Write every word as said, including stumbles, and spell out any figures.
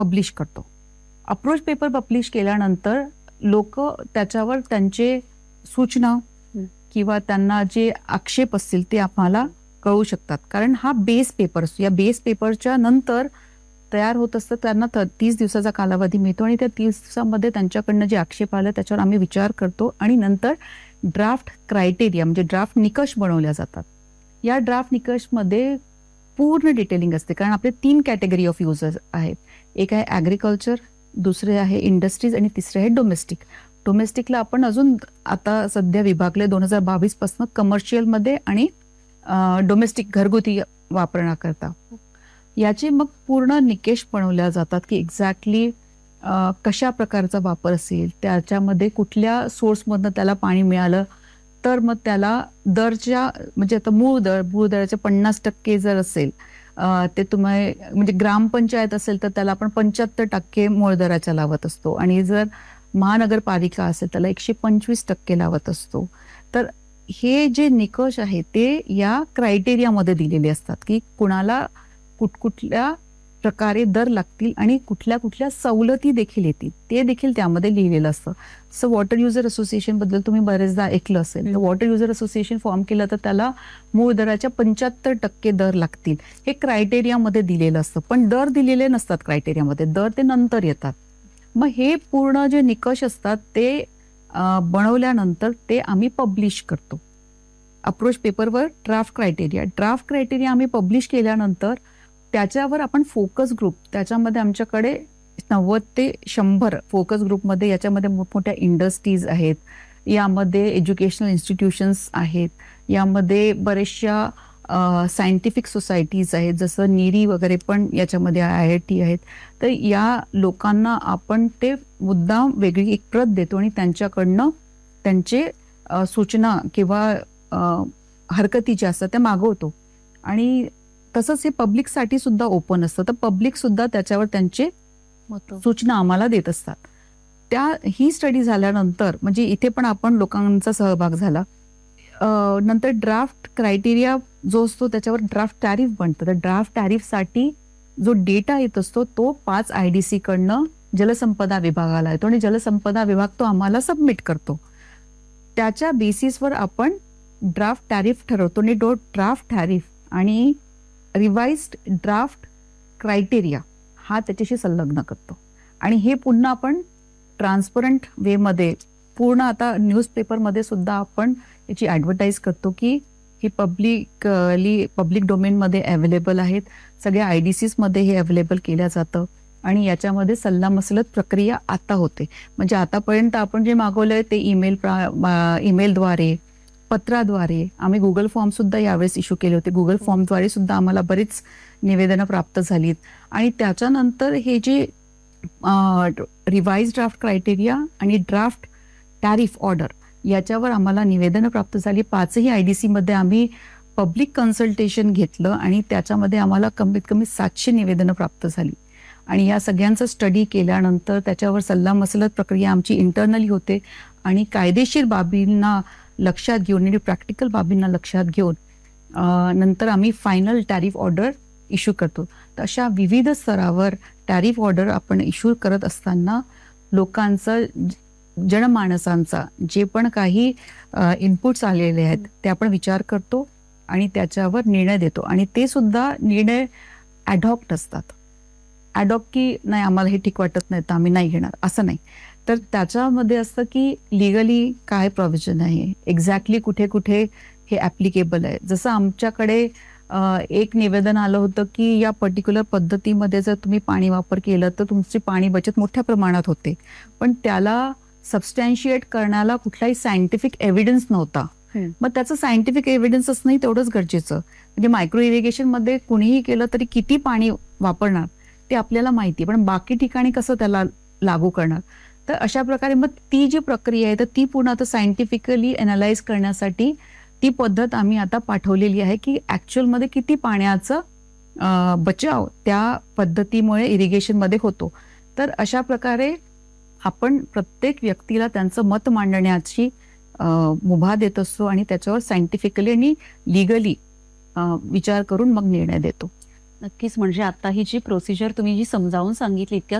Publish करतो. Approach paper publish केल्यानंतर लोक त्याच्यावर त्यांचे सूचना किंवा त्यांना जे आक्षेप असतील ते आम्हाला कळू शकतात. कारण हा बेस पेपर असतो. या बेस पेपरच्या नंतर तयार होत असतं त्यांना तीस दिवसाचा कालावधी मिळतो आणि त्या तीस दिवसामध्ये त्यांच्याकडनं जे आक्षेप आले त्याच्यावर आम्ही विचार करतो आणि नंतर ड्राफ्ट क्रायटेरिया म्हणजे ड्राफ्ट निकष बनवल्या जातात. या ड्राफ्ट निकषमध्ये पूर्ण डिटेलिंग असते कारण आपले तीन कॅटेगरी ऑफ युजर्स आहेत. एक आहे ॲग्रिकल्चर, दुसरे आहे इंडस्ट्रीज आणि तिसरे आहे डोमेस्टिक. डोमेस्टिकला आपण अजून आता सध्या विभागले दोन हजार बावीस पासून कमर्शियलमध्ये आणि डोमेस्टिक घरगुती वापरण्याकरता. याचे मग पूर्ण निकष बनवल्या जातात की एक्झॅक्टली कशा प्रकारचा वापर असेल, त्याच्यामध्ये कुठल्या सोर्समधनं त्याला पाणी मिळालं तर मग त्याला दरच्या म्हणजे आता मूळ दर मूळ दराच्या पन्नास टक्के जर असेल ते तुम्ही म्हणजे ग्रामपंचायत असेल तर त्याला आपण पंच्याहत्तर टक्के मूळ दराच्या लावत असतो आणि जर महानगरपालिका असेल त्याला एकशे पंचवीस टक्के लावत असतो. तर हे जे निकष आहेत ते या क्रायटेरियामध्ये दिलेले असतात की कुणाला कुठकुठल्या प्रकारे दर लागतील आणि कुठल्या कुठल्या सवलती देखील येतील ते देखील त्यामध्ये लिहिलेलं असतं. सो वॉटर युजर असोसिएशन बद्दल तुम्ही बरेचदा ऐकलं असेल. तर वॉटर युजर असोसिएशन फॉर्म केलं तर त्याला मूळ दराच्या पंच्याहत्तर टक्के दर लागतील हे क्रायटेरियामध्ये दिलेलं असतं. पण दर दिलेले नसतात क्रायटेरियामध्ये, दर ते नंतर येतात. मग हे पूर्ण जे निकष असतात ते बनवल्यानंतर ते आम्ही पब्लिश करतो अप्रोच पेपरवर. ड्राफ्ट क्रायटेरिया ड्राफ्ट क्रायटेरिया आम्ही पब्लिश केल्यानंतर त्याच्यावर आपण फोकस ग्रुप, त्याच्यामध्ये आमच्याकडे नव्वद ते शंभर फोकस ग्रुपमध्ये याच्यामध्ये मोठमोठ्या इंडस्ट्रीज आहेत, यामध्ये एज्युकेशनल इन्स्टिट्यूशन्स आहेत, यामध्ये बरेचशा सायंटिफिक सोसायटीज आहेत जसं नीरी वगैरे पण याच्यामध्ये आय आय टी आहेत. तर या लोकांना आपण ते मुद्दाम वेगळी एक प्रत देतो आणि त्यांच्याकडनं त्यांचे सूचना किंवा हरकती ज्या असतात त्या मागवतो. आणि तसंच हे पब्लिकसाठी सुद्धा ओपन असतं. तर पब्लिक सुद्धा त्याच्यावर त्यांचे सूचना आम्हाला देत असतात. त्या ही स्टडी झाल्यानंतर म्हणजे इथे पण आपण लोकांचा सहभाग झाला. नंतर ड्राफ्ट क्रायटेरिया जो असतो त्याच्यावर ड्राफ्ट टॅरिफ बनतं. तर ड्राफ्ट टॅरिफसाठी जो डेटा येत असतो तो पाच आय डी सी कडनं जलसंपदा विभागाला येतो आणि जलसंपदा विभाग तो आम्हाला सबमिट करतो. त्याच्या बेसिसवर आपण ड्राफ्ट टॅरिफ ठरवतो आणि तो ड्राफ्ट टॅरिफ आणि रिवाइज्ड ड्राफ्ट क्रायटेरिया हा त्याच्याशी संलग्न करतो आणि हे पुन्हा आपण ट्रान्सपरंट वेमध्ये पूर्ण आता न्यूजपेपरमध्ये सुद्धा आपण याची ॲडव्हर्टाईज करतो की हे पब्लिकली पब्लिक डोमेनमध्ये अवेलेबल आहेत. सगळ्या आय डी सीजमध्ये हे अवेलेबल केलं जातं आणि याच्यामध्ये सल्लामसलत प्रक्रिया आता होते. म्हणजे आतापर्यंत आपण जे मागवलं आहे ते ईमेल ईमेलद्वारे, पत्राद्वारे, आम्ही गुगल फॉर्म सुद्धा यावेळेस इश्यू केले होते. गुगल फॉर्मद्वारे सुद्धा आम्हाला बरीच निवेदनं प्राप्त झालीत आणि त्याच्यानंतर हे जे रिवाइज ड्राफ्ट क्रायटेरिया आणि ड्राफ्ट टॅरिफ ऑर्डर याच्यावर आम्हाला निवेदनं प्राप्त झाली. पाचही आय डी सीमध्ये आम्ही पब्लिक कन्सल्टेशन घेतलं आणि त्याच्यामध्ये आम्हाला कमीत कमी सातशे निवेदनं प्राप्त झाली आणि या सगळ्यांचं स्टडी केल्यानंतर त्याच्यावर सल्लामसलत प्रक्रिया आमची इंटरनली होते आणि कायदेशीर बाबींना लक्षात घेऊन आणि प्रॅक्टिकल बाबींना लक्षात घेऊन नंतर आम्ही फायनल टॅरिफ ऑर्डर इश्यू करतो. तर अशा विविध स्तरावर टॅरिफ ऑर्डर आपण इश्यू करत असताना लोकांचं जनमानसांचा जे पण काही इनपुट्स आलेले आहेत ते आपण विचार करतो आणि त्याच्यावर निर्णय देतो आणि ते सुद्धा निर्णय ॲडॉप्ट असतात. ॲडॉप्ट की नाही आम्हाला हे ठीक वाटत नाही तर आम्ही नाही घेणार असं नाही. तर त्याच्यामध्ये असतं की लिगली काय प्रोव्हिजन आहे, एक्झॅक्टली कुठे कुठे हे ॲप्लिकेबल आहे. जसं आमच्याकडे एक निवेदन आलं होतं की या पर्टिक्युलर पद्धतीमध्ये जर तुम्ही पाणी वापर केलं तर तुमची पाणी बचत मोठ्या प्रमाणात होते, पण त्याला सबस्टॅन्शिएट करण्याला कुठलाही सायंटिफिक एव्हिडन्स नव्हता. मग त्याचं सायंटिफिक एव्हिडन्स असणंही तेवढंच गरजेचं. म्हणजे मायक्रो इरिगेशनमध्ये कुणीही केलं तरी किती पाणी वापरणार ते आपल्याला माहिती, पण बाकी ठिकाणी कसं त्याला लागू करणार. तर अशा प्रकारे मग ती जी प्रक्रिया आहे तर ती पूर्ण आता सायंटिफिकली अनालाइज करण्यासाठी ती पद्धत आम्ही आता पाठवलेली आहे की ॲक्च्युअलमध्ये किती पाण्याचं बचाव त्या पद्धतीमुळे इरिगेशनमध्ये होतो. तर अशा प्रकारे आपण प्रत्येक व्यक्तीला त्यांचं मत मांडण्याची मुभा देत असतो आणि त्याच्यावर सायंटिफिकली आणि लिगली विचार करून मग निर्णय देतो. नक्कीच. म्हणजे आता ही जी प्रोसिजर तुम्ही जी समजावून सांगितली इतक्या